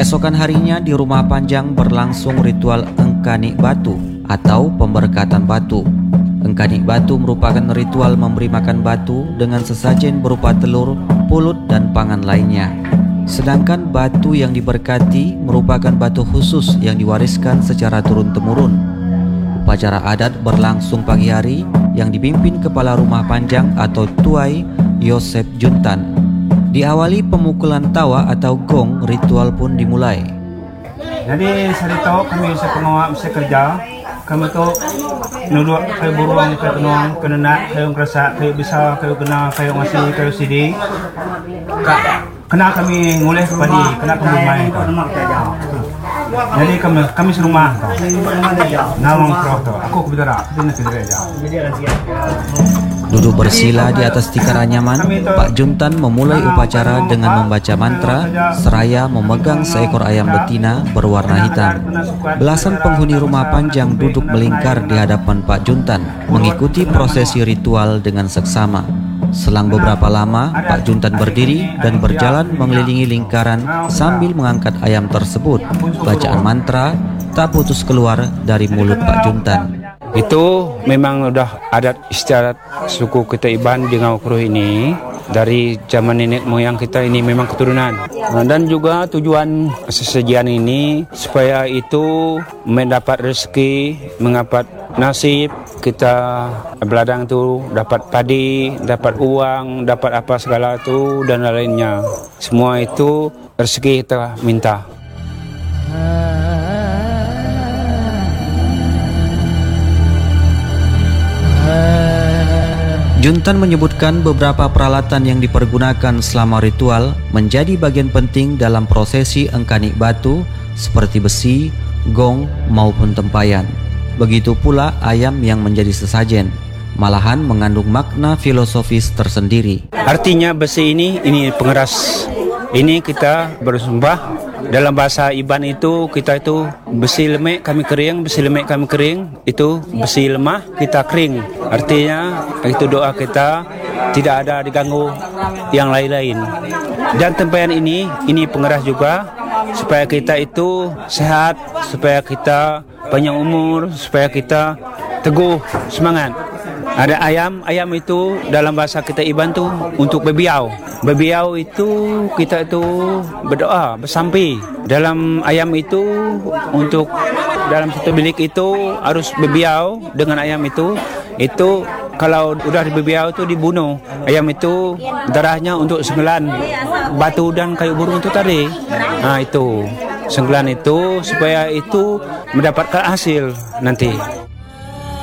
Keesokan harinya di Rumah Panjang berlangsung ritual Engkanik Batu atau pemberkatan batu. Engkanik Batu merupakan ritual memberi makan batu dengan sesajen berupa telur, pulut, dan pangan lainnya. Sedangkan batu yang diberkati merupakan batu khusus yang diwariskan secara turun-temurun. Upacara adat berlangsung pagi hari yang dipimpin Kepala Rumah Panjang atau Tuai Yosep Juntan. Diawali pemukulan tawa atau gong, ritual pun dimulai. Jadi sarito kami sa pengawa sa kerja, kami to nulok kayo buruang kayo tenong kenena kayo kerasa kayo bisa kayo kena kayo ngasih kayo sidi. Kena kami ngulih padi, kena kami main. Jadi kami serumah. Nawang pro to. Aku kebidara, tidak aja. Duduk bersila di atas tikar anyaman, Pak Juntan memulai upacara dengan membaca mantra seraya memegang seekor ayam betina berwarna hitam. Belasan penghuni Rumah Panjang duduk melingkar di hadapan Pak Juntan, mengikuti prosesi ritual dengan seksama. Selang beberapa lama, Pak Juntan berdiri dan berjalan mengelilingi lingkaran sambil mengangkat ayam tersebut. Bacaan mantra tak putus keluar dari mulut Pak Juntan. Itu memang udah adat istiadat suku kita Iban di Ngawakruh ini. Dari zaman nenek moyang kita ini memang keturunan. Dan juga tujuan sesajian ini supaya itu mendapat rezeki, mendapat nasib. Kita beladang itu dapat padi, dapat uang, dapat apa segala itu dan lainnya. Semua itu rezeki kita minta. Juntan menyebutkan beberapa peralatan yang dipergunakan selama ritual menjadi bagian penting dalam prosesi Engkanik Batu seperti besi, gong, maupun tempayan. Begitu pula ayam yang menjadi sesajen, malahan mengandung makna filosofis tersendiri. Artinya besi ini pengeras. Ini kita bersembah. Dalam bahasa Iban itu kita itu besi lemek kami kering, besi lemek kami kering, itu besi lemah kita kering. Artinya itu doa kita tidak ada diganggu yang lain-lain. Dan tempayan ini pengeras juga supaya kita itu sehat, supaya kita panjang umur, supaya kita teguh semangat. Ada ayam itu dalam bahasa kita Iban tuh untuk bebiau. Bebiau itu kita itu berdoa, bersampi. Dalam ayam itu untuk dalam satu bilik itu harus bebiau dengan ayam itu kalau udah dibebiau itu dibunuh. Ayam itu darahnya untuk senggelan batu dan kayu burung itu tadi. Nah itu senggelan itu supaya itu mendapatkan hasil nanti.